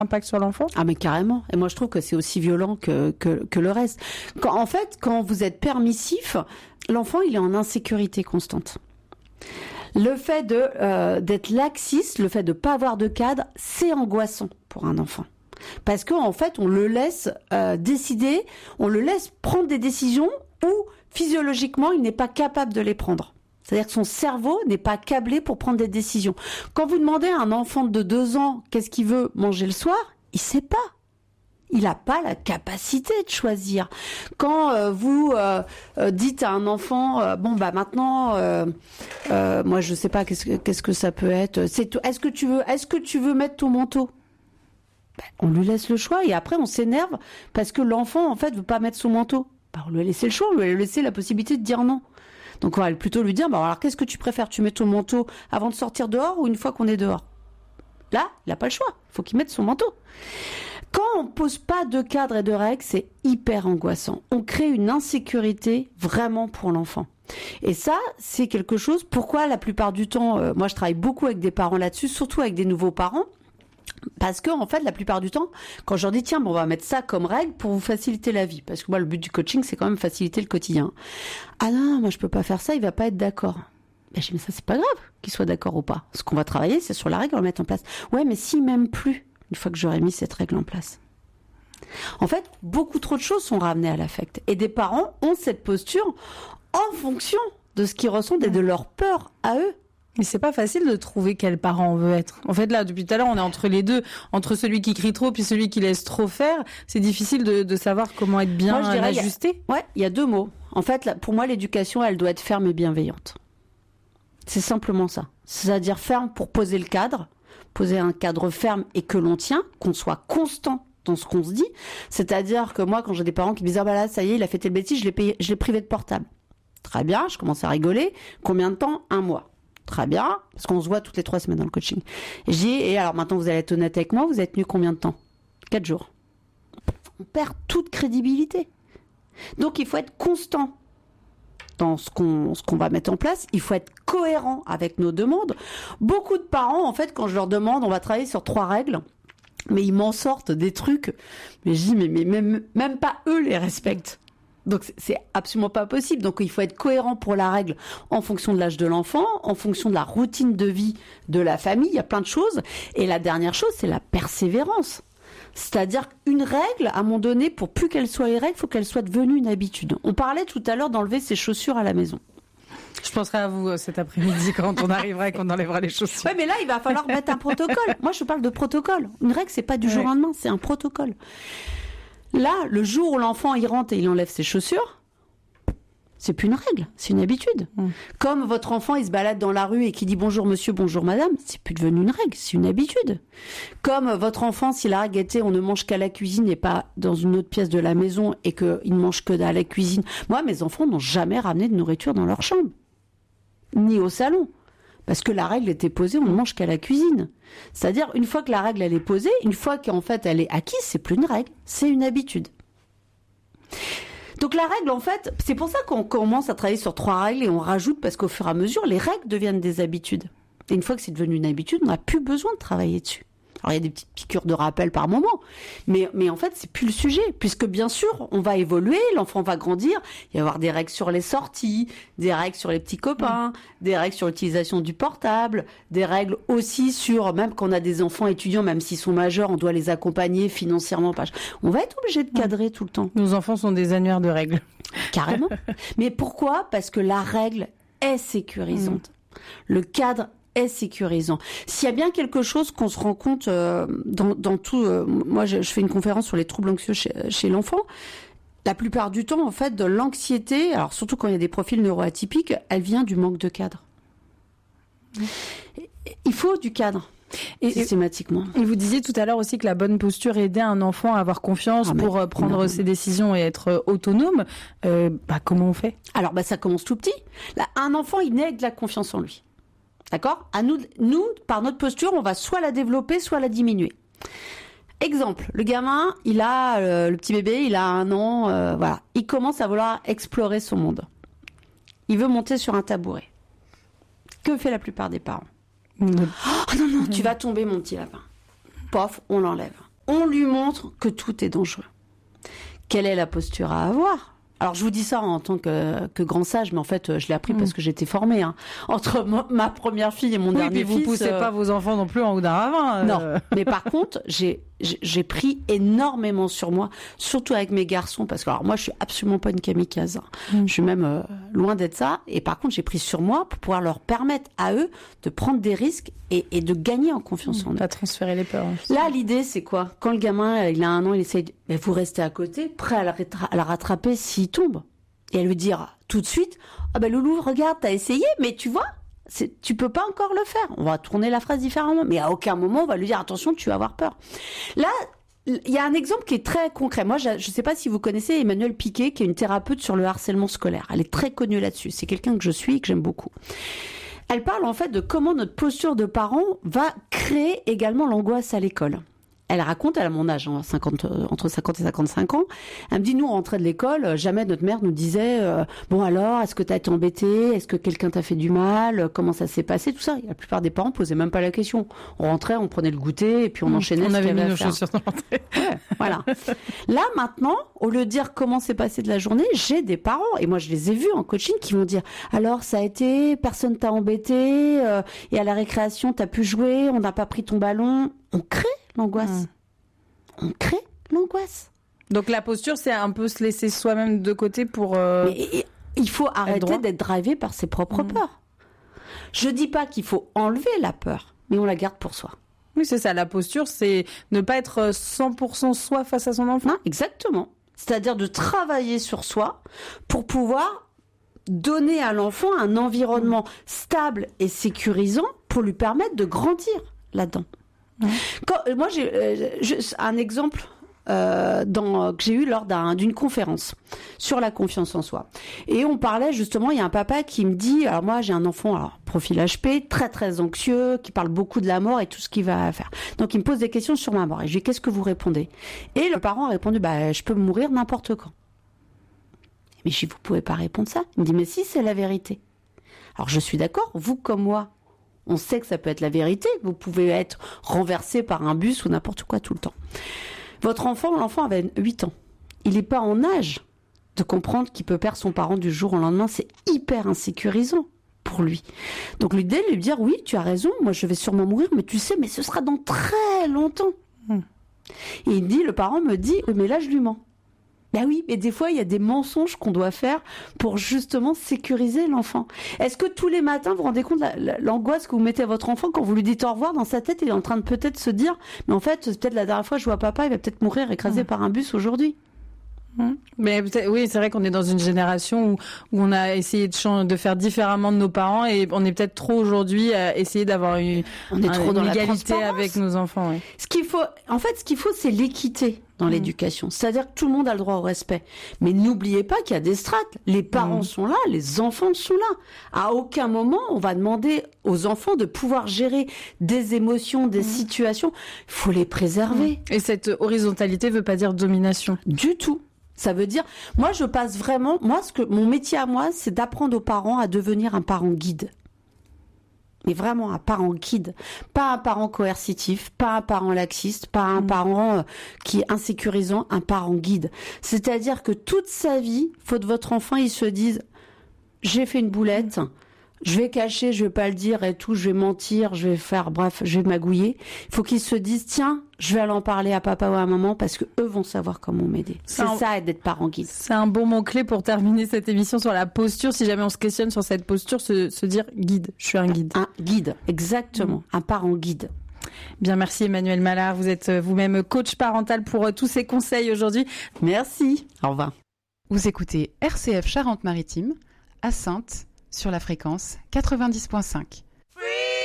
impact sur l'enfant? Ah mais carrément. Et moi je trouve que c'est aussi violent que le reste. Quand vous êtes permissif, l'enfant il est en insécurité constante. Le fait d'être laxiste, le fait de pas avoir de cadre, c'est angoissant pour un enfant. Parce qu'en fait, on le laisse décider, on le laisse prendre des décisions où physiologiquement, il n'est pas capable de les prendre. C'est-à-dire que son cerveau n'est pas câblé pour prendre des décisions. Quand vous demandez à un enfant de 2 ans qu'est-ce qu'il veut manger le soir, il sait pas. Il n'a pas la capacité de choisir. Quand vous dites à un enfant, maintenant, moi je sais pas qu'est-ce que ça peut être. Est-ce que tu veux mettre ton manteau? On lui laisse le choix et après on s'énerve parce que l'enfant en fait veut pas mettre son manteau. On lui a laissé le choix, on lui a laissé la possibilité de dire non. Donc on va plutôt lui dire, alors qu'est-ce que tu préfères? Tu mets ton manteau avant de sortir dehors ou une fois qu'on est dehors? Là, il n'a pas le choix. Il faut qu'il mette son manteau. Quand on ne pose pas de cadre et de règles, c'est hyper angoissant. On crée une insécurité vraiment pour l'enfant. Et ça, c'est quelque chose, pourquoi la plupart du temps, moi je travaille beaucoup avec des parents là-dessus, surtout avec des nouveaux parents, parce que en fait, la plupart du temps, quand je leur dis, tiens, on va mettre ça comme règle pour vous faciliter la vie, parce que moi, le but du coaching, c'est quand même faciliter le quotidien. Ah non, moi je peux pas faire ça, il va pas être d'accord. Je dis, mais ça, c'est pas grave qu'il soit d'accord ou pas. Ce qu'on va travailler, c'est sur la règle, on va mettre en place. Ouais, mais s'il m'aime plus, une fois que j'aurai mis cette règle en place. En fait, beaucoup trop de choses sont ramenées à l'affect. Et des parents ont cette posture en fonction de ce qu'ils ressentent et de leur peur à eux. Mais c'est pas facile de trouver quel parent on veut être. En fait, là, depuis tout à l'heure, on est entre les deux, entre celui qui crie trop puis celui qui laisse trop faire. C'est difficile de savoir comment être bien ajusté. Il y a 2 mots. En fait, là, pour moi, l'éducation, elle doit être ferme et bienveillante. C'est simplement ça. C'est-à-dire ferme pour poser le cadre, poser un cadre ferme et que l'on tient, qu'on soit constant dans ce qu'on se dit. C'est-à-dire que moi, quand j'ai des parents qui me disent, ah bah là, ça y est, il a fait telle bêtise, je l'ai privé de portable. Très bien, je commence à rigoler. Combien de temps? 1 mois. Très bien, parce qu'on se voit toutes les 3 semaines dans le coaching. Et je dis, et alors maintenant vous allez être honnête avec moi, vous êtes tenu combien de temps? 4 jours. On perd toute crédibilité. Donc il faut être constant dans ce qu'on va mettre en place. Il faut être cohérent avec nos demandes. Beaucoup de parents, en fait, quand je leur demande, on va travailler sur 3 règles, mais ils m'en sortent des trucs. Mais je dis, mais même pas eux les respectent. Donc c'est absolument pas possible. Donc il faut être cohérent pour la règle en fonction de l'âge de l'enfant, en fonction de la routine de vie de la famille. Il y a plein de choses. Et la dernière chose, c'est la persévérance. C'est-à-dire qu'une règle, à un moment donné, pour plus qu'elle soit une règle, il faut qu'elle soit devenue une habitude. On parlait tout à l'heure d'enlever ses chaussures à la maison. Je penserai à vous cet après-midi quand on arrivera et qu'on enlèvera les chaussures. Ouais, mais là, il va falloir mettre un protocole. Moi, je parle de protocole. Une règle, c'est pas du jour au lendemain, c'est un protocole. Là, le jour où l'enfant il rentre et il enlève ses chaussures, c'est plus une règle, c'est une habitude. Comme votre enfant il se balade dans la rue et qui dit bonjour monsieur, bonjour madame, c'est plus devenu une règle, c'est une habitude. Comme votre enfant, si la règle était on ne mange qu'à la cuisine et pas dans une autre pièce de la maison et qu'il ne mange que à la cuisine. Moi, mes enfants n'ont jamais ramené de nourriture dans leur chambre, ni au salon. Parce que la règle était posée, on ne mange qu'à la cuisine. C'est-à-dire, une fois que la règle elle est posée, une fois qu'en fait elle est acquise, c'est plus une règle, c'est une habitude. Donc la règle, en fait, c'est pour ça qu'on commence à travailler sur 3 règles et on rajoute, parce qu'au fur et à mesure, les règles deviennent des habitudes. Et une fois que c'est devenu une habitude, on n'a plus besoin de travailler dessus. Alors il y a des petites piqûres de rappel par moment, mais en fait c'est plus le sujet, puisque bien sûr on va évoluer, l'enfant va grandir, il va y avoir des règles sur les sorties, des règles sur les petits copains, des règles sur l'utilisation du portable, des règles aussi sur, même quand on a des enfants étudiants, même s'ils sont majeurs, on doit les accompagner financièrement. On va être obligé de cadrer tout le temps. Nos enfants sont des annuaires de règles. Carrément. Mais pourquoi? Parce que la règle est sécurisante. Le cadre est sécurisant. S'il y a bien quelque chose qu'on se rend compte dans tout... moi, je fais une conférence sur les troubles anxieux chez l'enfant. La plupart du temps, en fait, de l'anxiété, alors surtout quand il y a des profils neuroatypiques, elle vient du manque de cadre. Il faut du cadre. Systématiquement. Et vous disiez tout à l'heure aussi que la bonne posture aidait un enfant à avoir confiance pour prendre ses décisions et être autonome. Comment on fait? Alors, ça commence tout petit. Là, un enfant, il naît avec de la confiance en lui. D'accord? À nous, par notre posture, on va soit la développer, soit la diminuer. Exemple, le gamin, il a le petit bébé, il a 1 an, voilà. Il commence à vouloir explorer son monde. Il veut monter sur un tabouret. Que fait la plupart des parents? Oh non, tu vas tomber, mon petit lapin. Pof, on l'enlève. on lui montre que tout est dangereux. Quelle est la posture à avoir ? Alors, je vous dis ça en tant que grand sage, mais en fait, je l'ai appris parce que j'étais formée. Entre ma première fille et mon dernier fils... Oui, puis vous poussez pas vos enfants non plus en haut d'un ravin. Non, mais par contre, j'ai pris énormément sur moi, surtout avec mes garçons, parce que alors moi, je suis absolument pas une kamikaze. Je suis même loin d'être ça. Et par contre, j'ai pris sur moi pour pouvoir leur permettre à eux de prendre des risques et de gagner en confiance en eux. Pas transférer les peurs. Là, l'idée, c'est quoi ? Quand le gamin, il a 1 an, il essaye, vous restez à côté, prêt à la rattraper s'il tombe. Et à lui dire tout de suite, ah ben Loulou, regarde, t'as essayé, mais tu vois, tu peux pas encore le faire. On va tourner la phrase différemment, mais à aucun moment on va lui dire attention, tu vas avoir peur. Là, il y a un exemple qui est très concret. Moi, je sais pas si vous connaissez Emmanuelle Piquet, qui est une thérapeute sur le harcèlement scolaire. Elle est très connue là-dessus. C'est quelqu'un que je suis et que j'aime beaucoup. Elle parle en fait de comment notre posture de parent va créer également l'angoisse à l'école. Elle raconte, elle a mon âge, entre 50 et 55 ans. Elle me dit, nous, on rentrait de l'école, jamais notre mère nous disait, bon alors, est-ce que t'as été embêté? Est-ce que quelqu'un t'a fait du mal? Comment ça s'est passé? Tout ça. La plupart des parents posaient même pas la question. On rentrait, on prenait le goûter, et puis on enchaînait. On ce avait qu'il y mis avait nos à faire. chaussures dans l'entrée. Ouais, voilà. Là, maintenant, au lieu de dire comment s'est passé de la journée, j'ai des parents, et moi je les ai vus en coaching, qui vont dire, alors ça a été, personne t'a embêté, et à la récréation, t'as pu jouer, on n'a pas pris ton ballon. On crée l'angoisse. On crée l'angoisse. Donc la posture, c'est un peu se laisser soi-même de côté pour... Mais il faut arrêter d'être drivé par ses propres peurs. Je dis pas qu'il faut enlever la peur, mais on la garde pour soi. Oui, c'est ça. La posture, c'est ne pas être 100% soi face à son enfant. Non, exactement. C'est-à-dire de travailler sur soi pour pouvoir donner à l'enfant un environnement stable et sécurisant pour lui permettre de grandir là-dedans. Moi, j'ai un exemple que j'ai eu lors d'une conférence sur la confiance en soi. Et on parlait justement, il y a un papa qui me dit, alors moi j'ai un enfant, profil HP, très très anxieux, qui parle beaucoup de la mort et tout ce qu'il va faire. Donc il me pose des questions sur ma mort. Et je lui dis, qu'est-ce que vous répondez? Et le parent a répondu, je peux mourir n'importe quand. Mais je lui dis, vous pouvez pas répondre ça. Il me dit, mais si, c'est la vérité. Alors je suis d'accord, vous comme moi, on sait que ça peut être la vérité. Vous pouvez être renversé par un bus ou n'importe quoi tout le temps. L'enfant avait 8 ans. Il n'est pas en âge de comprendre qu'il peut perdre son parent du jour au lendemain. C'est hyper insécurisant pour lui. Donc l'idée, lui dire, oui, tu as raison, moi je vais sûrement mourir, mais tu sais, mais ce sera dans très longtemps. Et le parent me dit, oui, mais là je lui mens. Ben oui, mais des fois, il y a des mensonges qu'on doit faire pour justement sécuriser l'enfant. Est-ce que tous les matins, vous vous rendez compte de l'angoisse que vous mettez à votre enfant quand vous lui dites au revoir? Dans sa tête, il est en train de peut-être se dire, mais en fait, c'est peut-être la dernière fois que je vois papa, il va peut-être mourir écrasé par un bus aujourd'hui. Mais oui, c'est vrai qu'on est dans une génération où on a essayé de faire différemment de nos parents et on est peut-être trop aujourd'hui à essayer d'avoir une égalité avec nos enfants. Oui. Ce qu'il faut, c'est l'équité dans l'éducation. C'est-à-dire que tout le monde a le droit au respect. Mais n'oubliez pas qu'il y a des strates. Les parents sont là, les enfants sont là. À aucun moment, on va demander aux enfants de pouvoir gérer des émotions, des situations. Il faut les préserver. Et cette horizontalité veut pas dire domination. Du tout. Ça veut dire, moi je passe vraiment, mon métier à moi, c'est d'apprendre aux parents à devenir un parent guide. Mais vraiment un parent guide. Pas un parent coercitif, pas un parent laxiste, pas un parent qui est insécurisant, un parent guide. C'est-à-dire que toute sa vie, faut que votre enfant, il se dise, j'ai fait une boulette, je vais cacher, je vais pas le dire et tout, je vais mentir, je vais magouiller. Il faut qu'ils se disent, tiens, je vais aller en parler à papa ou à maman parce que eux vont savoir comment m'aider. C'est ça, d'être parent guide. C'est un bon mot-clé pour terminer cette émission sur la posture. Si jamais on se questionne sur cette posture, se dire guide. Je suis un guide. Un guide, exactement. Un parent guide. Bien, merci Emmanuelle Mallard. Vous êtes vous-même coach parental pour tous ces conseils aujourd'hui. Merci. Au revoir. Vous écoutez RCF Charente-Maritime à Saintes sur la fréquence 90.5.